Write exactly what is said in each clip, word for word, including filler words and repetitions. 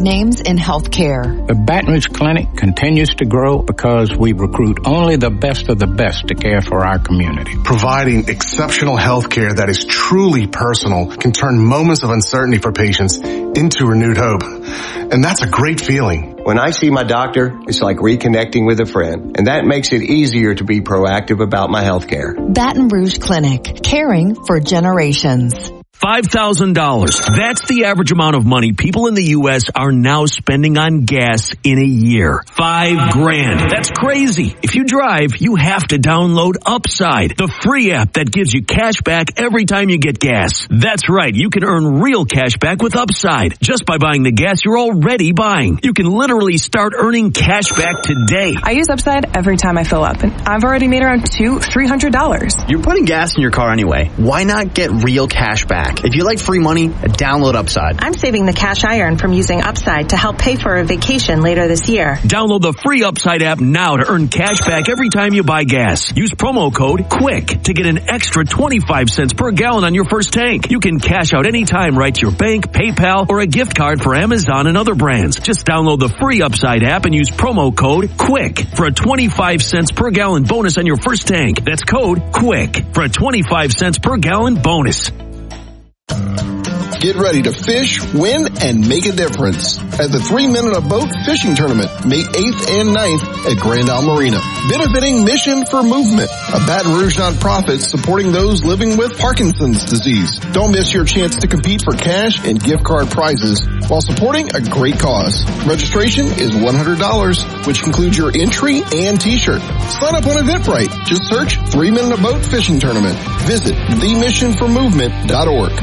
names in healthcare. The Baton Rouge Clinic continues to grow because we recruit only the best of the best to care for our community. Providing exceptional health care that is truly personal can turn moments of uncertainty for patients into renewed hope. And that's a great feeling. When I see my doctor, it's like reconnecting with a friend, and that makes it easier to be proactive about my health care. Baton Rouge Clinic, caring for generations. five thousand dollars. That's the average amount of money people in the U S are now spending on gas in a year. Five grand. That's crazy. If you drive, you have to download Upside, the free app that gives you cash back every time you get gas. That's right. You can earn real cash back with Upside just by buying the gas you're already buying. You can literally start earning cash back today. I use Upside every time I fill up, and I've already made around two, three hundred dollars. You're putting gas in your car anyway. Why not get real cash back? If you like free money, download Upside. I'm saving the cash I earn from using Upside to help pay for a vacation later this year. Download the free Upside app now to earn cash back every time you buy gas. Use promo code QUICK to get an extra twenty-five cents per gallon on your first tank. You can cash out anytime right to your bank, PayPal, or a gift card for Amazon and other brands. Just download the free Upside app and use promo code QUICK for a twenty-five cents per gallon bonus on your first tank. That's code QUICK for a twenty-five cents per gallon bonus. Get ready to fish, win, and make a difference at the Three Men in a Boat Fishing Tournament, May eighth and ninth at Grand Isle Marina. Benefiting Mission for Movement, a Baton Rouge nonprofit supporting those living with Parkinson's disease. Don't miss your chance to compete for cash and gift card prizes while supporting a great cause. Registration is one hundred dollars, which includes your entry and t-shirt. Sign up on Eventbrite. Just search Three Men in a Boat Fishing Tournament. Visit the mission for movement dot org.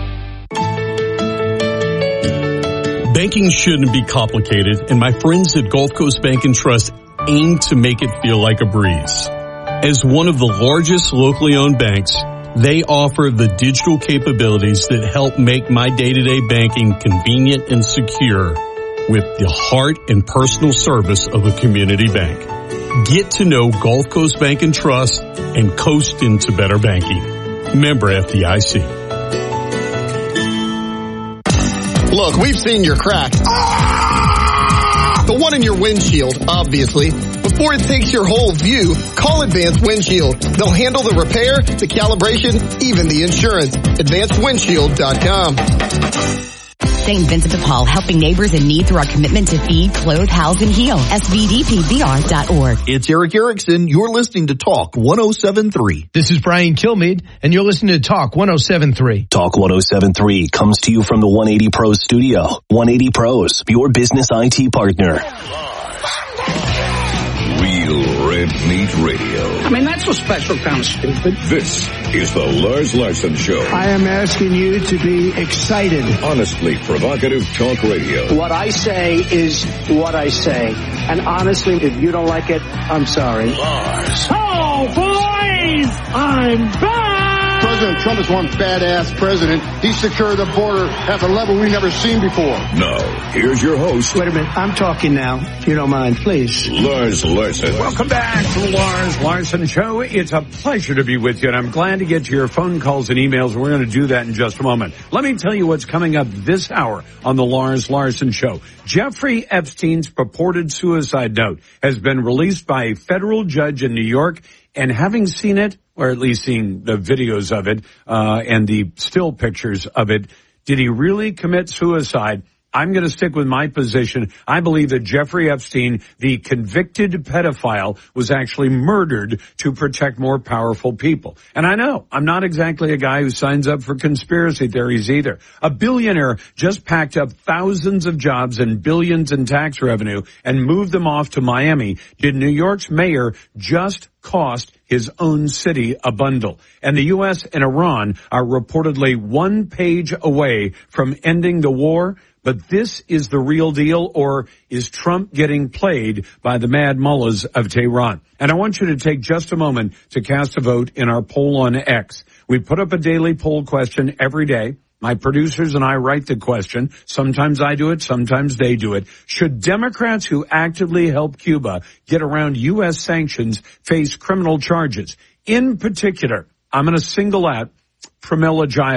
Banking shouldn't be complicated, and my friends at Gulf Coast Bank and Trust aim to make it feel like a breeze. As one of the largest locally owned banks, they offer the digital capabilities that help make my day-to-day banking convenient and secure with the heart and personal service of a community bank. Get to know Gulf Coast Bank and Trust and coast into better banking. Member F D I C. Look, we've seen your crack. Ah! The one in your windshield, obviously. Before it takes your whole view, call Advanced Windshield. They'll handle the repair, the calibration, even the insurance. advanced windshield dot com. Saint Vincent de Paul, helping neighbors in need through our commitment to feed, clothe, house, and heal. S V D P B R dot org. It's Eric Erickson. You're listening to Talk one oh seven point three. This is Brian Kilmeade, and you're listening to Talk one oh seven point three. Talk one oh seven point three comes to you from the one eighty Pros studio. one eighty Pros, your business I T partner. Real Red Meat Radio. I mean, that's a special kind of stupid. This is the Lars Larson Show. I am asking you to be excited. Honestly provocative talk radio. What I say is what I say. And honestly, if you don't like it, I'm sorry. Lars. Oh, boys! I'm back! President Trump is one badass president. He secured the border at a level we've never seen before. Now, here's your host. Wait a minute. I'm talking now. If you don't mind, please. Lars Larson. Welcome back to the Lars Larson Show. It's a pleasure to be with you, and I'm glad to get to your phone calls and emails. We're going to do that in just a moment. Let me tell you what's coming up this hour on the Lars Larson Show. Jeffrey Epstein's purported suicide note has been released by a federal judge in New York, and having seen it, or at least seeing the videos of it uh, and the still pictures of it, did he really commit suicide? I'm going to stick with my position. I believe that Jeffrey Epstein, the convicted pedophile, was actually murdered to protect more powerful people. And I know I'm not exactly a guy who signs up for conspiracy theories either. A billionaire just packed up thousands of jobs and billions in tax revenue and moved them off to Miami. Did New York's mayor just cost his own city a bundle? And the U S and Iran are reportedly one page away from ending the war. But this is the real deal, or is Trump getting played by the mad mullahs of Tehran? And I want you to take just a moment to cast a vote in our poll on X. We put up a daily poll question every day. My producers and I write the question. Sometimes I do it, sometimes they do it. Should Democrats who actively help Cuba get around U S sanctions face criminal charges? In particular, I'm going to single out Pramila Jayapal.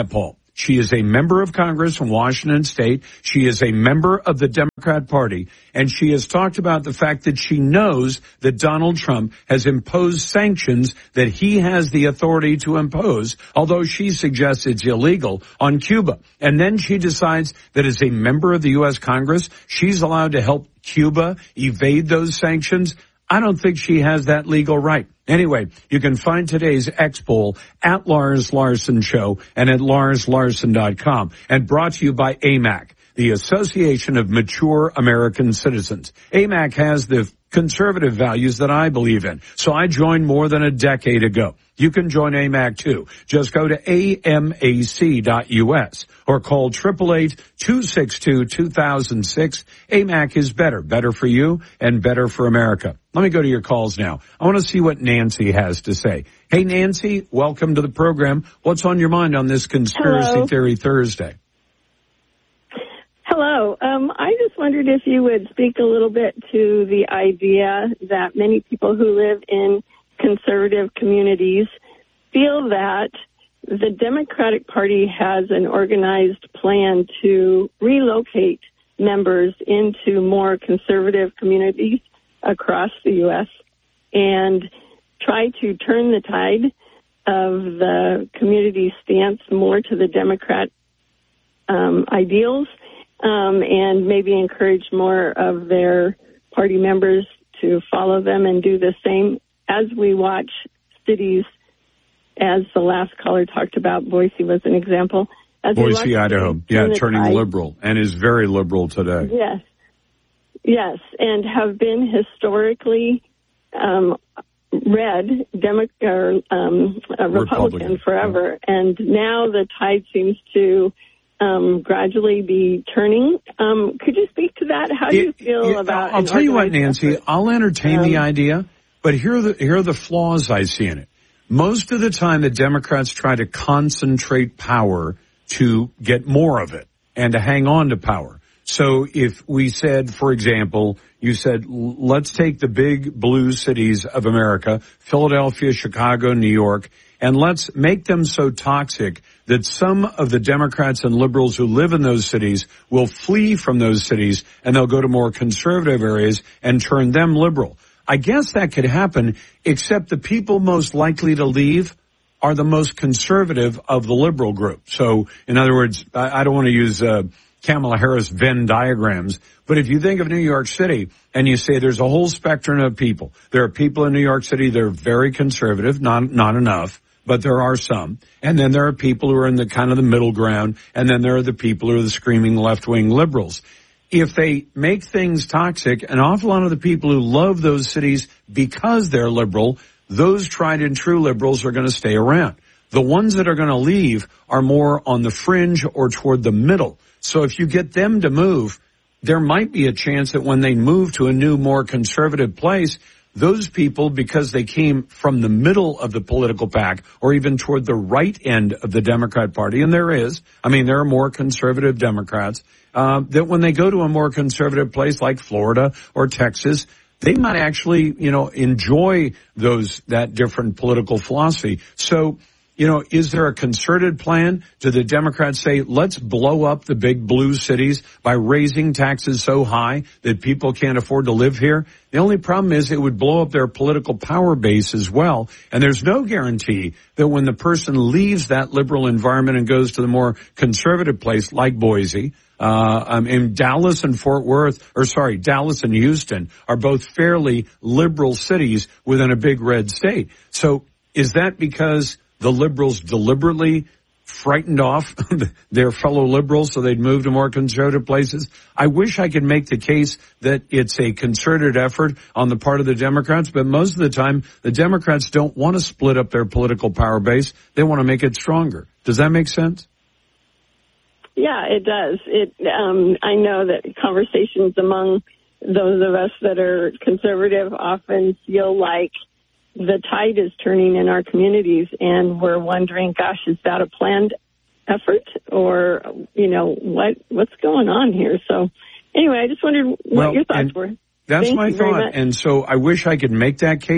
She is a member of Congress from Washington State. She is a member of the Democrat Party, and she has talked about the fact that she knows that Donald Trump has imposed sanctions that he has the authority to impose, although she suggests it's illegal, on Cuba. And then she decides that as a member of the U S Congress, she's allowed to help Cuba evade those sanctions. I don't think she has that legal right. Anyway, you can find today's X poll at Lars Larson Show and at lars larson dot com, and brought to you by A M A C, the Association of Mature American Citizens. A M A C has the conservative values that I believe in, so I joined more than a decade ago. You can join A M A C too. Just go to A M A C dot U S or call eight eight eight, two six two, two thousand six. A M A C is better, better for you and better for America. Let me go to your calls now. I want to see what Nancy has to say. Hey, Nancy, welcome to the program. What's on your mind on this Conspiracy Hello. Theory Thursday? Hello. Um, I just wondered if you would speak a little bit to the idea that many people who live in conservative communities feel that the Democratic Party has an organized plan to relocate members into more conservative communities across the U S and try to turn the tide of the community stance more to the Democrat um, ideals, um, and maybe encourage more of their party members to follow them and do the same. As we watch cities, as the last caller talked about, Boise was an example. As Boise, Idaho. Yeah, turning tide, liberal, and is very liberal today. Yes. Yes, and have been historically um, red Demo- or, um, a Republican, Republican forever, yeah. And now the tide seems to um, gradually be turning. Um, could you speak to that? How do you feel yeah, about? I'll tell you what, Nancy. Effort? I'll entertain um, the idea, but here are the here are the flaws I see in it. Most of the time, the Democrats try to concentrate power to get more of it and to hang on to power. So if we said, for example, you said, let's take the big blue cities of America, Philadelphia, Chicago, New York, and let's make them so toxic that some of the Democrats and liberals who live in those cities will flee from those cities, and they'll go to more conservative areas and turn them liberal. I guess that could happen, except the people most likely to leave are the most conservative of the liberal group. So, in other words, I, I don't want to use uh, Kamala Harris Venn diagrams, but if you think of New York City and you say there's a whole spectrum of people, there are people in New York City that are very conservative, not not enough, but there are some. And then there are people who are in the kind of the middle ground, and then there are the people who are the screaming left-wing liberals. If they make things toxic, an awful lot of the people who love those cities because they're liberal, those tried and true liberals are going to stay around. The ones that are going to leave are more on the fringe or toward the middle. So if you get them to move, there might be a chance that when they move to a new, more conservative place, those people, because they came from the middle of the political pack or even toward the right end of the Democrat Party, and there is, I mean, there are more conservative Democrats, uh, that when they go to a more conservative place like Florida or Texas, they might actually, you know, enjoy those, that different political philosophy. So, you know, is there a concerted plan? Do the Democrats say, let's blow up the big blue cities by raising taxes so high that people can't afford to live here? The only problem is it would blow up their political power base as well. And there's no guarantee that when the person leaves that liberal environment and goes to the more conservative place like Boise, uh, um, in Dallas and Fort Worth, or sorry, Dallas and Houston are both fairly liberal cities within a big red state. So is that because the liberals deliberately frightened off their fellow liberals so they'd move to more conservative places? I wish I could make the case that it's a concerted effort on the part of the Democrats, but most of the time the Democrats don't want to split up their political power base. They want to make it stronger. Does that make sense? Yeah, it does. It. Um, I know that conversations among those of us that are conservative often feel like the tide is turning in our communities, and we're wondering, gosh, is that a planned effort, or, you know, what what's going on here? So anyway, I just wondered what well, your thoughts were. That's Thank my thought. And so I wish I could make that case.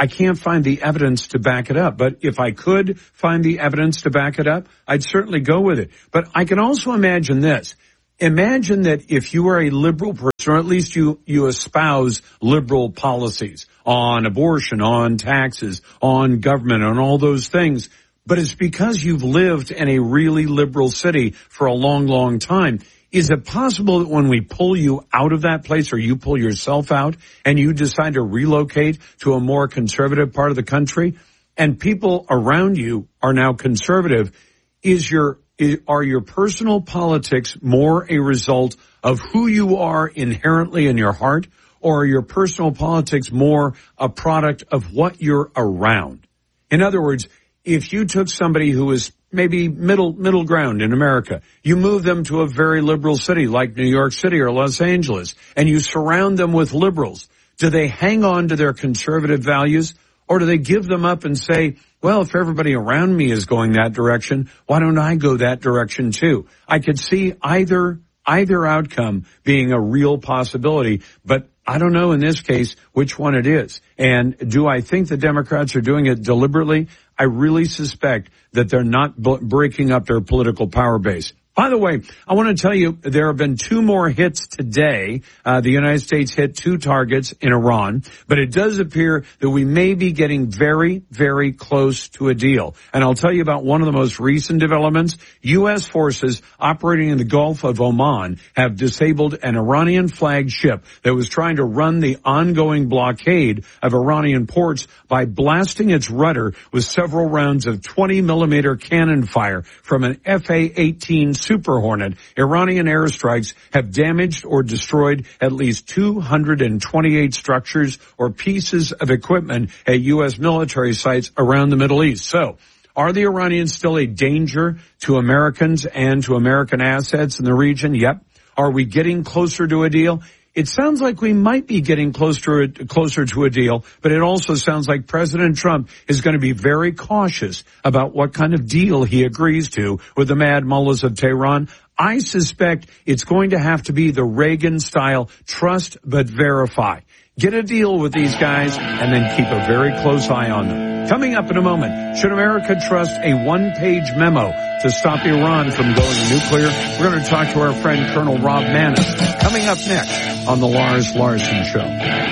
I can't find the evidence to back it up. But if I could find the evidence to back it up, I'd certainly go with it. But I can also imagine this. Imagine that if you are a liberal person, or at least you, you espouse liberal policies on abortion, on taxes, on government, on all those things, but it's because you've lived in a really liberal city for a long, long time. Is it possible that when we pull you out of that place, or you pull yourself out and you decide to relocate to a more conservative part of the country, and people around you are now conservative, is your are your personal politics more a result of who you are inherently in your heart, or are your personal politics more a product of what you're around? In other words, if you took somebody who was maybe middle middle ground in America, you move them to a very liberal city like New York City or Los Angeles, and you surround them with liberals, do they hang on to their conservative values, or do they give them up and say, well, if everybody around me is going that direction, why don't I go that direction too? I could see either either outcome being a real possibility, but I don't know in this case which one it is. And do I think the Democrats are doing it deliberately? I really suspect that they're not b- breaking up their political power base. By the way, I want to tell you there have been two more hits today. Uh, the United States hit two targets in Iran, but it does appear that we may be getting very, very close to a deal. And I'll tell you about one of the most recent developments. U S forces operating in the Gulf of Oman have disabled an Iranian flagged ship that was trying to run the ongoing blockade of Iranian ports by blasting its rudder with several rounds of twenty millimeter cannon fire from an F A eighteen Super Hornet. Iranian airstrikes have damaged or destroyed at least two hundred twenty-eight structures or pieces of equipment at U S military sites around the Middle East. So, are the Iranians still a danger to Americans and to American assets in the region? Yep. Are we getting closer to a deal? It sounds like we might be getting closer, closer to a deal, but it also sounds like President Trump is going to be very cautious about what kind of deal he agrees to with the mad mullahs of Tehran. I suspect it's going to have to be the Reagan-style trust but verify. Get a deal with these guys and then keep a very close eye on them. Coming up in a moment, should America trust a one-page memo to stop Iran from going nuclear? We're going to talk to our friend Colonel Rob Maness. Coming up next on the Lars Larson Show.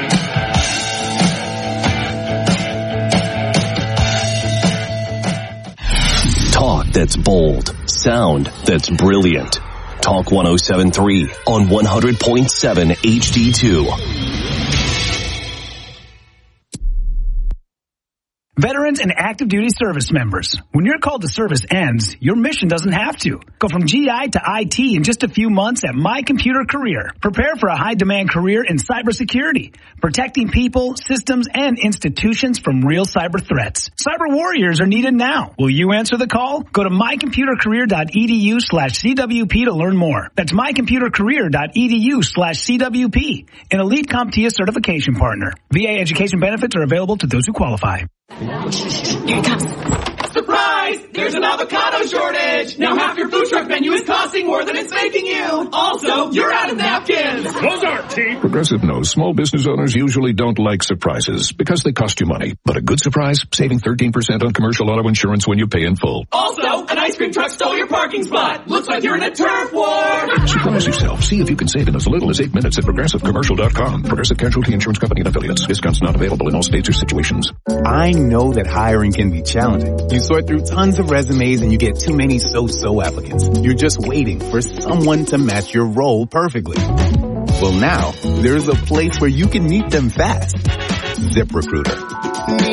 Talk that's bold. Sound that's brilliant. Talk one oh seven point three on one hundred point seven H D two. Veterans and active duty service members, when your call to service ends, your mission doesn't have to. Go from G I to I T in just a few months at My Computer Career. Prepare for a high-demand career in cybersecurity, protecting people, systems, and institutions from real cyber threats. Cyber warriors are needed now. Will you answer the call? Go to mycomputercareer.edu slash CWP to learn more. That's mycomputercareer.edu slash CWP, an elite CompTIA certification partner. V A education benefits are available to those who qualify. Here it comes. Surprise! There's an avocado shortage! Now half your food truck menu is costing more than it's making you! Also, you're out of napkins! Those aren't cheap! Progressive knows small business owners usually don't like surprises because they cost you money. But a good surprise, saving thirteen percent on commercial auto insurance when you pay in full. Also, an ice cream truck stole your parking spot! Looks like you're in a turf war! Surprise yourself. See if you can save in as little as eight minutes at progressive commercial dot com. Progressive Casualty Insurance Company and affiliates. Discounts not available in all states or situations. I know that hiring can be challenging. You sort through tons of resumes and you get too many so-so applicants. You're just waiting for someone to match your role perfectly. Well, now there's a place where you can meet them fast. ZipRecruiter.